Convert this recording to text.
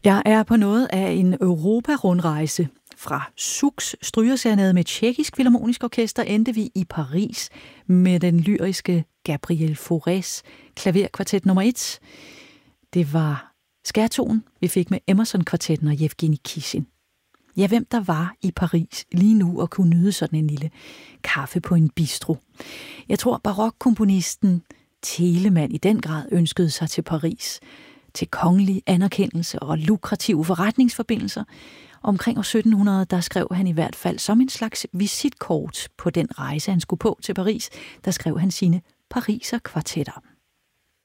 Jeg er på noget af en Europa-rundrejse. Fra Zuchs strygerserenade med Tjekkisk Filharmonisk Orkester endte vi i Paris med den lyriske Gabriel Faurés klaverkvartet nummer 1. Det var skærtonen, vi fik med Emerson-kvartetten og Jevgenij Kissin. Ja, hvem der var i Paris lige nu og kunne nyde sådan en lille kaffe på en bistro. Jeg tror, barokkomponisten Telemann i den grad ønskede sig til Paris, til kongelig anerkendelse og lukrative forretningsforbindelser. Omkring år 1700, der skrev han i hvert fald som en slags visitkort på den rejse, han skulle på til Paris, der skrev han sine Pariser kvartetter.